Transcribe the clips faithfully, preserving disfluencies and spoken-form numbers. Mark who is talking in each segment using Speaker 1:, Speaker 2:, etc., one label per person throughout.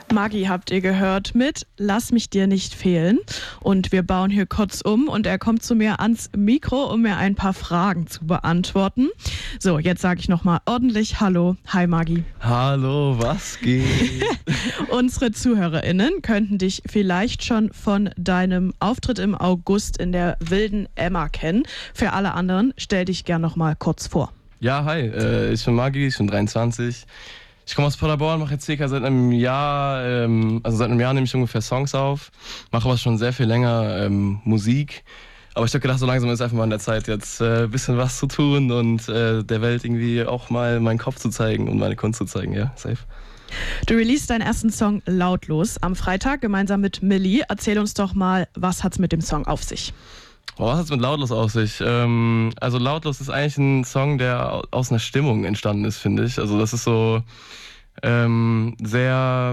Speaker 1: Maggi habt ihr gehört mit Lass mich dir nicht fehlen. Und wir bauen hier kurz um und er kommt zu mir ans Mikro, um mir ein paar Fragen zu beantworten. So, jetzt sage ich nochmal ordentlich Hallo. Hi Maggi.
Speaker 2: Hallo, was geht?
Speaker 1: Unsere ZuhörerInnen könnten dich vielleicht schon von deinem Auftritt im August in der Wilden Emma kennen. Für alle anderen, stell dich gern nochmal kurz vor.
Speaker 2: Ja, hi, äh, ich bin Maggi, ich bin dreiundzwanzig. Ich komme aus Paderborn, mache jetzt circa seit einem Jahr, ähm, also seit einem Jahr nehme ich ungefähr Songs auf, mache aber schon sehr viel länger ähm, Musik. Aber ich habe gedacht, so langsam ist einfach mal in der Zeit, jetzt ein äh, bisschen was zu tun und äh, der Welt irgendwie auch mal meinen Kopf zu zeigen und meine Kunst zu zeigen, ja, safe.
Speaker 1: Du released deinen ersten Song Lautlos am Freitag gemeinsam mit Milli. Erzähl uns doch mal, was hat's mit dem Song auf sich?
Speaker 2: Oh, was hat's mit Lautlos auf sich? Ähm, also Lautlos ist eigentlich ein Song, der aus einer Stimmung entstanden ist, finde ich. Also das ist so ähm, sehr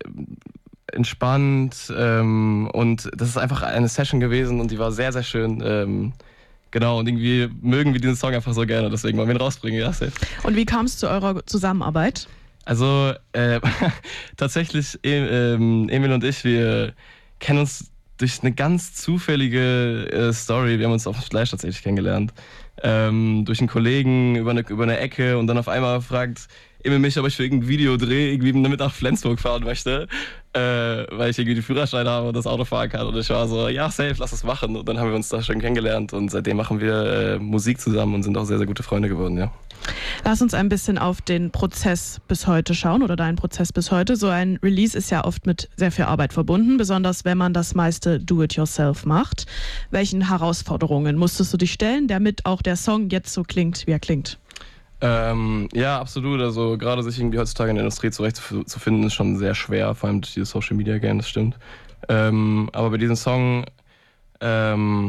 Speaker 2: entspannt ähm, und das ist einfach eine Session gewesen und die war sehr, sehr schön. Ähm, genau, und irgendwie mögen wir diesen Song einfach so gerne, deswegen wollen wir ihn rausbringen. Ja, safe.
Speaker 1: Und wie kam es zu eurer Zusammenarbeit?
Speaker 2: Also äh, tatsächlich, ähm, Emil und ich, wir kennen uns durch eine ganz zufällige äh, Story. Wir haben uns auf dem Fleisch tatsächlich kennengelernt. Ähm, durch einen Kollegen über eine, über eine Ecke und dann auf einmal fragt Emil mich, ob ich für irgendein Video drehe, irgendwie damit nach Flensburg fahren möchte, äh, weil ich irgendwie den Führerschein habe und das Auto fahren kann. Und ich war so, ja, safe, lass es machen. Und dann haben wir uns da schon kennengelernt und seitdem machen wir äh, Musik zusammen und sind auch sehr, sehr gute Freunde geworden, ja.
Speaker 1: Lass uns ein bisschen auf den Prozess bis heute schauen oder deinen Prozess bis heute. So ein Release ist ja oft mit sehr viel Arbeit verbunden, besonders wenn man das meiste Do-it-yourself macht. Welchen Herausforderungen musstest du dich stellen, damit auch der Song jetzt so klingt, wie er klingt?
Speaker 2: Ähm, ja, absolut. Also gerade sich irgendwie heutzutage in der Industrie zurechtzufinden, ist schon sehr schwer, vor allem durch dieses Social Media Game, das stimmt. Ähm, aber bei diesem Song, ähm,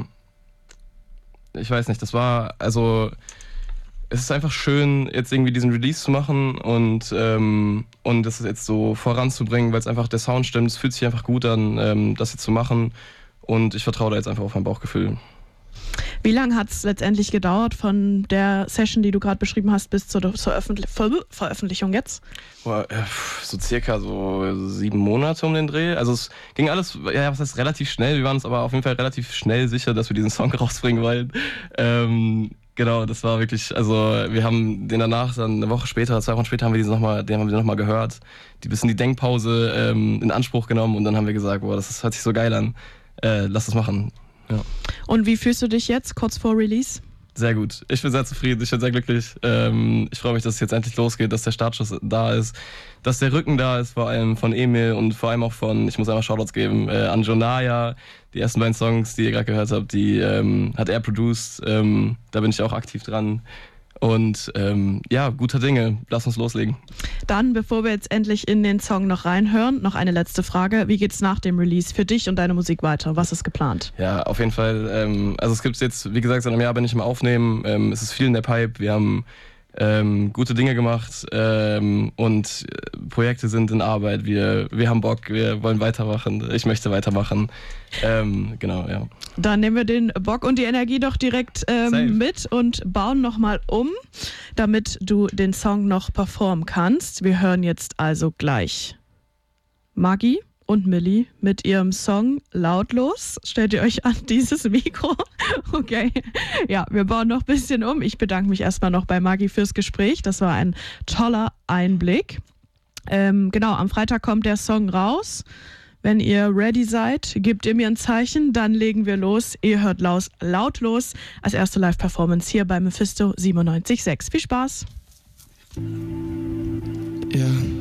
Speaker 2: ich weiß nicht, das war, also es ist einfach schön, jetzt irgendwie diesen Release zu machen und, ähm, und das jetzt so voranzubringen, weil es einfach der Sound stimmt. Es fühlt sich einfach gut an, ähm, das jetzt zu machen und ich vertraue da jetzt einfach auf mein Bauchgefühl.
Speaker 1: Wie lange hat es letztendlich gedauert von der Session, die du gerade beschrieben hast, bis zur, zur Öffentlich- Ver- Veröffentlichung jetzt?
Speaker 2: Boah, äh, so circa so sieben Monate um den Dreh. Also es ging alles, ja, was heißt relativ schnell. Wir waren uns aber auf jeden Fall relativ schnell sicher, dass wir diesen Song rausbringen wollen. Ähm, genau, das war wirklich, also wir haben den danach, dann eine Woche später, zwei Wochen später haben wir diesen noch mal, den haben wir nochmal gehört, die bisschen die Denkpause ähm, in Anspruch genommen und dann haben wir gesagt, boah, das, das hört sich so geil an, äh, lass das machen. Ja.
Speaker 1: Und wie fühlst du dich jetzt, kurz vor Release?
Speaker 2: Sehr gut. Ich bin sehr zufrieden, ich bin sehr glücklich. Ähm, ich freue mich, dass es jetzt endlich losgeht, dass der Startschuss da ist, dass der Rücken da ist, vor allem von Emil und vor allem auch von, ich muss einmal Shoutouts geben, äh, an Jonaya. Die ersten beiden Songs, die ihr gerade gehört habt, die ähm, hat er produced. Ähm, da bin ich auch aktiv dran. Und ähm, ja, guter Dinge. Lass uns loslegen.
Speaker 1: Dann, bevor wir jetzt endlich in den Song noch reinhören, noch eine letzte Frage. Wie geht's nach dem Release für dich und deine Musik weiter? Was ist geplant?
Speaker 2: Ja, auf jeden Fall. Ähm, also es gibt jetzt, wie gesagt, seit einem Jahr bin ich im Aufnehmen. Ähm, es ist viel in der Pipe. Wir haben ähm, gute Dinge gemacht ähm, und äh, Projekte sind in Arbeit. Wir, wir haben Bock, wir wollen weitermachen. Ich möchte weitermachen. Ähm, genau, ja.
Speaker 1: Dann nehmen wir den Bock und die Energie doch direkt ähm, mit und bauen nochmal um, damit du den Song noch performen kannst. Wir hören jetzt also gleich Maggi und Milli mit ihrem Song Lautlos. Stellt ihr euch an dieses Mikro? Okay. Ja, wir bauen noch ein bisschen um. Ich bedanke mich erstmal noch bei Maggi fürs Gespräch. Das war ein toller Einblick. Ähm, genau, am Freitag kommt der Song raus. Wenn ihr ready seid, gebt ihr mir ein Zeichen, dann legen wir los. Ihr hört laus, Lautlos als erste Live-Performance hier bei Mephisto siebenundneunzig Komma sechs. Viel Spaß!
Speaker 3: Ja.